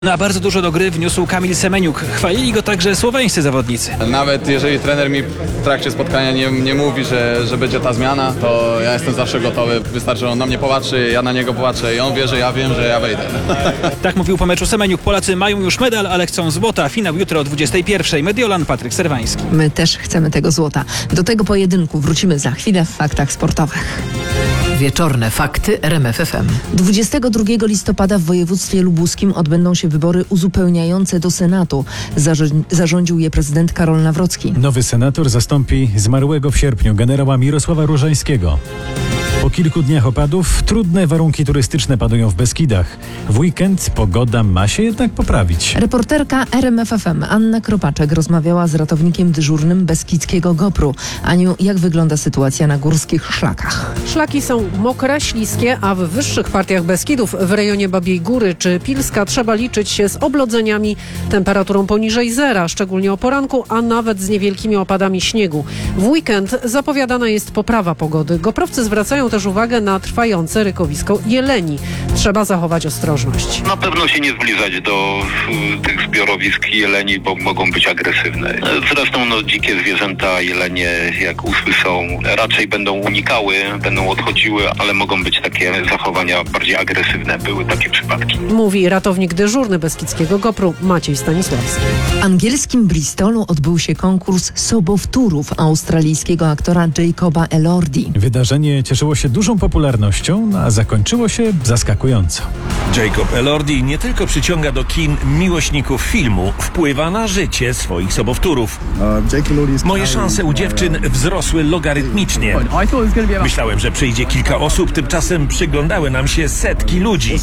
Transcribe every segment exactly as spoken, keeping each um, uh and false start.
No a bardzo dużo do gry wniósł Kamil Semeniuk. Chwalili go także słoweńscy zawodnicy. Nawet jeżeli trener mi w trakcie spotkania nie, nie mówi, że, że będzie ta zmiana, to ja jestem zawsze gotowy. Wystarczy, że on na mnie popatrzy, ja na niego popatrzę i on wie, że ja wiem, że ja wejdę. Tak mówił po meczu Semeniuk. Polacy mają już medal, ale chcą złota. Finał jutro o dwudziestej pierwszej. Mediolan, Patryk Serwański. My też chcemy tego złota. Do tego pojedynku wrócimy za chwilę w Faktach Sportowych. Wieczorne fakty R M F F M. dwudziestego drugiego listopada w województwie lubuskim odbędą się wybory uzupełniające do Senatu. Zarząd- zarządził je prezydent Karol Nawrocki. Nowy senator zastąpi zmarłego w sierpniu generała Mirosława Różańskiego. Po kilku dniach opadów trudne warunki turystyczne panują w Beskidach. W weekend pogoda ma się jednak poprawić. Reporterka R M F F M Anna Kropaczek rozmawiała z ratownikiem dyżurnym beskidzkiego GoPru. Aniu, jak wygląda sytuacja na górskich szlakach? Szlaki są mokre, śliskie, a w wyższych partiach Beskidów, w rejonie Babiej Góry czy Pilska trzeba liczyć się z oblodzeniami, temperaturą poniżej zera, szczególnie o poranku, a nawet z niewielkimi opadami śniegu. W weekend zapowiadana jest poprawa pogody. Goprowcy zwracają też uwagę na trwające rykowisko jeleni. Trzeba zachować ostrożność. Na pewno się nie zbliżać do y, tych zbiorowisk jeleni, bo mogą być agresywne. Zresztą no, dzikie zwierzęta, jelenie jak usłyszą, raczej będą unikały, będą odchodziły, ale mogą być takie zachowania bardziej agresywne. Były takie przypadki. Mówi ratownik dyżurny beskidzkiego GoPru Maciej Stanisławski. W angielskim Bristolu odbył się konkurs sobowtórów australijskiego aktora Jacoba Elordi. Wydarzenie cieszyło się dużą popularnością, a zakończyło się zaskakująco. Jacob Elordi nie tylko przyciąga do kin miłośników filmu, wpływa na życie swoich sobowtórów. Moje szanse u dziewczyn wzrosły logarytmicznie. Myślałem, że przyjdzie kilka osób, tymczasem przyglądały nam się setki ludzi.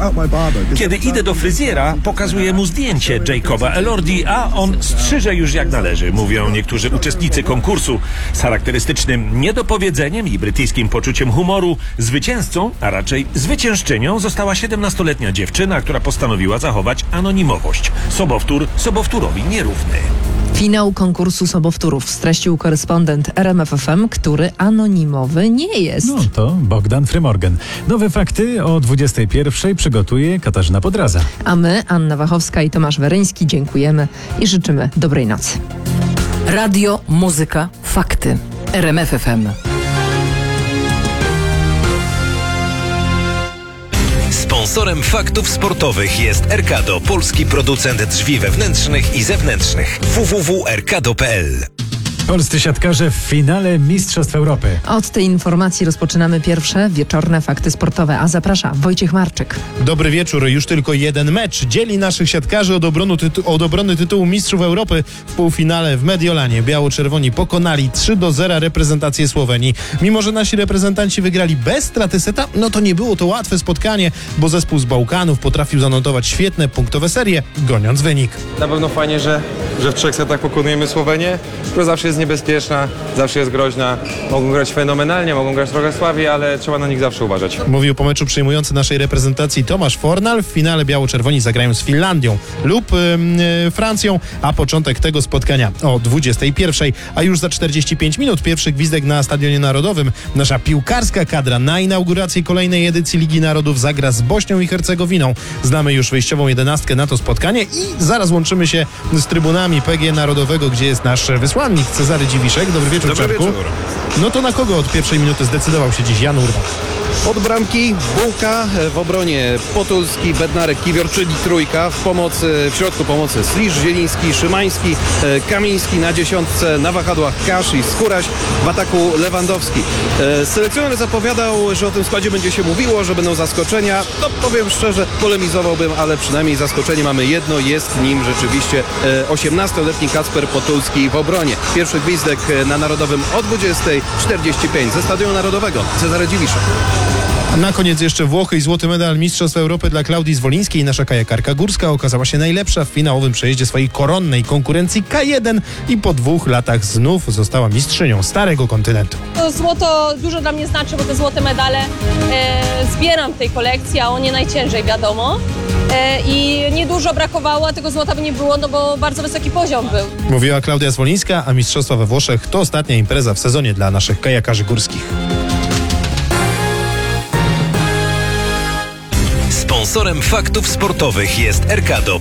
Kiedy idę do fryzjera, pokazuję mu zdjęcie Jacoba Elordi, a on strzyże już jak należy, mówią niektórzy uczestnicy konkursu. Z charakterystycznym niedopowiedzeniem i brytyjskim poczuciem humoru zwycięzcą, a raczej zwyciężczynią została siedemnastoletnia dziewczyna, która postanowiła zachować anonimowość. Sobowtór sobowtórowi nierówny. Finał konkursu sobowtórów streścił korespondent R M F F M, który anonimowy nie jest. No to Bogdan Frymorgan. Nowe fakty o dwudziestej pierwszej przygotuje Katarzyna Podraza. A my, Anna Wachowska i Tomasz Weryński, dziękujemy i życzymy dobrej nocy. Radio, muzyka, fakty. R M F F M. Sponsorem faktów sportowych jest Erkado, polski producent drzwi wewnętrznych i zewnętrznych. w w w kropka erkado kropka p l. Polscy siatkarze w finale Mistrzostw Europy. Od tej informacji rozpoczynamy pierwsze wieczorne fakty sportowe, a zaprasza Wojciech Marczyk. Dobry wieczór. Już tylko jeden mecz dzieli naszych siatkarzy od, obronu tytu- od obrony tytułu Mistrzów Europy w półfinale w Mediolanie. Biało-czerwoni pokonali trzy do zera reprezentację Słowenii. Mimo że nasi reprezentanci wygrali bez straty seta, no to nie było to łatwe spotkanie, bo zespół z Bałkanów potrafił zanotować świetne punktowe serie, goniąc wynik. Na pewno fajnie, że, że w trzech setach pokonujemy Słowenię, która zawsze jest niebezpieczna, zawsze jest groźna. Mogą grać fenomenalnie, mogą grać trochę słabiej, ale trzeba na nich zawsze uważać. Mówił po meczu przyjmujący naszej reprezentacji Tomasz Fornal. W finale biało-czerwoni zagrają z Finlandią lub yy, Francją, a początek tego spotkania o dwudziestej pierwszej, a już za czterdzieści pięć minut pierwszy gwizdek na Stadionie Narodowym. Nasza piłkarska kadra na inaugurację kolejnej edycji Ligi Narodów zagra z Bośnią i Hercegowiną. Znamy już wyjściową jedenastkę na to spotkanie i zaraz łączymy się z trybunami P G Narodowego, gdzie jest nasz wysłannik Cezary Dziwiszek. Dobry wieczór, Dobry Czarku. wieczór. No to na kogo od pierwszej minuty zdecydował się dziś Jan Urban? Od bramki Bułka, w obronie Potulski, Bednarek, Kiwior, czyli trójka. W pomocy, w środku pomocy Slisz, Zieliński, Szymański, Kamiński, na dziesiątce na wahadłach Kasz i Skóraś, w ataku Lewandowski. Selekcjoner zapowiadał, że o tym składzie będzie się mówiło, że będą zaskoczenia. No powiem szczerze, polemizowałbym, ale przynajmniej zaskoczenie mamy jedno, jest nim rzeczywiście osiemnastoletni Kacper Potulski w obronie. Pierwszy gwizdek na Narodowym o dwudziestej czterdzieści pięć ze Stadionu Narodowego. Cezary Dziwiszek. A na koniec jeszcze Włochy i złoty medal Mistrzostw Europy dla Klaudii Zwolińskiej. Nasza kajakarka górska okazała się najlepsza w finałowym przejeździe swojej koronnej konkurencji K jeden i po dwóch latach znów została mistrzynią Starego Kontynentu. To złoto dużo dla mnie znaczy, bo te złote medale e, zbieram w tej kolekcji, a o nie najciężej wiadomo. E, I niedużo brakowało, a tego złota by nie było, no bo bardzo wysoki poziom był. Mówiła Klaudia Zwolińska, a Mistrzostwa we Włoszech to ostatnia impreza w sezonie dla naszych kajakarzy górskich. Sponsorem faktów sportowych jest Erkado.